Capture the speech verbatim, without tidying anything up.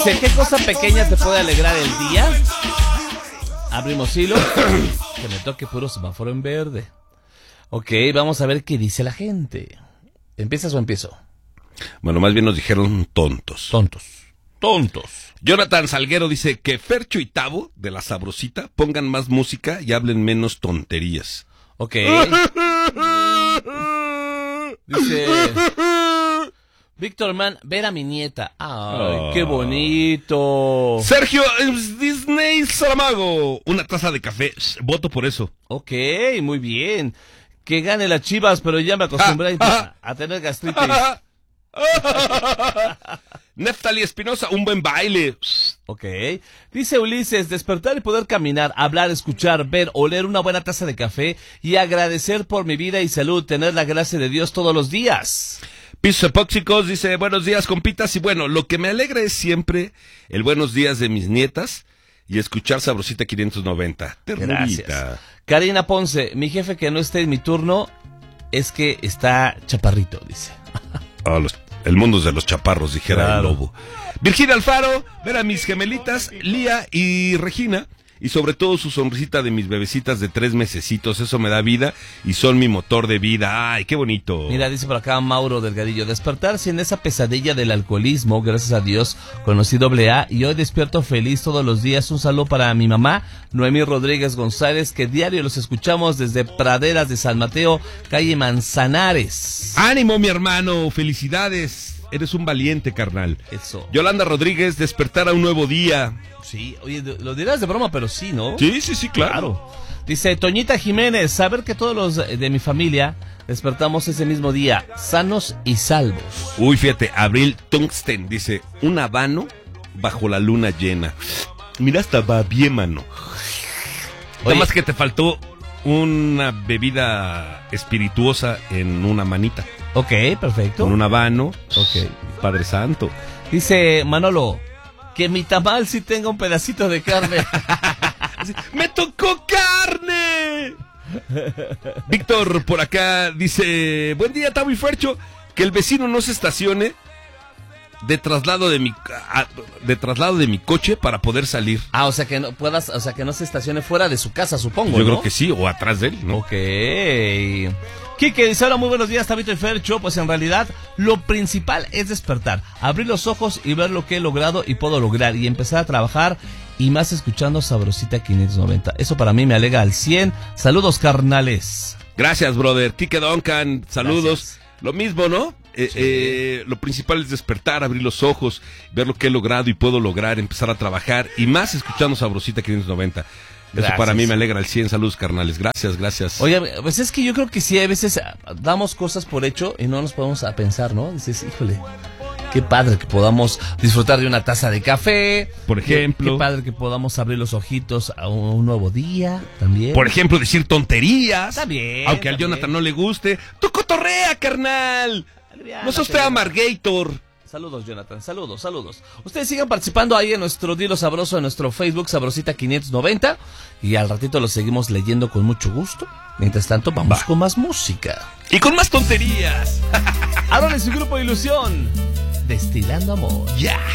Dice, ¿qué cosa pequeña te puede alegrar el día? Abrimos hilo. Que me toque puro semáforo en verde. Ok, vamos a ver qué dice la gente. ¿Empiezas o empiezo? Bueno, más bien nos dijeron tontos. Tontos. Tontos. Jonathan Salguero dice que Fercho y Tavo, de La Sabrosita, pongan más música y hablen menos tonterías. Ok. Dice... Víctor Man, ver a mi nieta. Ay, oh. Qué bonito. Sergio Disney Saramago, una taza de café. Voto por eso. Ok, muy bien. Que gane las Chivas, pero ya me acostumbré ah, a, a tener gastritis. Ah, Neftali Espinosa, un buen baile. Ok. Dice Ulises, despertar y poder caminar, hablar, escuchar, ver, oler una buena taza de café y agradecer por mi vida y salud, tener la gracia de Dios todos los días. Pisos Epóxicos dice, buenos días, compitas, y bueno, lo que me alegra es siempre el buenos días de mis nietas y escuchar Sabrosita quinientos noventa. Ternurita. Gracias. Karina Ponce, mi jefe que no esté en mi turno es que está chaparrito, dice. Oh, los, el mundo es de los chaparros, dijera claro. El lobo. Virginia Alfaro, ver a mis gemelitas, Lía y Regina, y sobre todo su sonrisita de mis bebecitas de tres mesecitos, eso me da vida y son mi motor de vida. ¡Ay, qué bonito! Mira, dice por acá Mauro Delgadillo, despertar sin esa pesadilla del alcoholismo, gracias a Dios, conocí doble A y hoy despierto feliz todos los días. Un saludo para mi mamá, Noemí Rodríguez González, que diario los escuchamos desde Praderas de San Mateo, calle Manzanares. ¡Ánimo, mi hermano! ¡Felicidades! Eres un valiente, carnal. Eso. Yolanda Rodríguez, despertar a un nuevo día. Sí, oye, lo dirás de broma, pero sí, ¿no? Sí, sí, sí, claro. claro. Dice Toñita Jiménez, saber que todos los de mi familia despertamos ese mismo día, sanos y salvos. Uy, fíjate, Abril Tungsten dice, un habano bajo la luna llena. Mira, hasta va bien, mano. Nada más que te faltó una bebida espirituosa en una manita. Ok, perfecto. Con un habano. Ok. Padre Santo. Dice Manolo, que mi tamal sí tenga un pedacito de carne. ¡Me tocó carne! Víctor por acá dice, buen día, Tavo y Fercho, que el vecino no se estacione de traslado de mi de traslado de mi coche para poder salir. Ah, o sea que no puedas, o sea que no se estacione fuera de su casa, supongo. Yo ¿no? creo que sí, o atrás de él, ¿no? Ok. Quique dice, hola, muy buenos días, Tabito y Fercho. Pues en realidad lo principal es despertar, abrir los ojos y ver lo que he logrado y puedo lograr y empezar a trabajar y más escuchando Sabrosita quinientos noventa. Eso para mí me alegra al cien. Saludos, carnales. Gracias, brother. Quique Duncan, saludos. Gracias. Lo mismo, ¿no? Eh, sí. eh, lo principal es despertar, abrir los ojos, ver lo que he logrado y puedo lograr, empezar a trabajar y más escuchando Sabrosita quinientos noventa. Gracias. Eso para mí me alegra al cien. Saludos, carnales. Gracias, gracias. Oye, pues es que yo creo que sí, a veces damos cosas por hecho y no nos podemos a pensar, ¿no? Dices, híjole, qué padre que podamos disfrutar de una taza de café. Por ejemplo. Qué, qué padre que podamos abrir los ojitos a un, un nuevo día, también. Por ejemplo, decir tonterías. También. Aunque al también. Jonathan no le guste. ¡Tú cotorrea, carnal! Aliviana, no sos fea Amargator. Saludos, Jonathan, saludos, saludos. Ustedes sigan participando ahí en nuestro Dilo Sabroso, en nuestro Facebook, Sabrosita quinientos noventa. Y al ratito lo seguimos leyendo con mucho gusto. Mientras tanto, vamos Va. con más música. Y con más tonterías. Aaron y su grupo Ilusión, Destilando Amor. Ya. Yeah.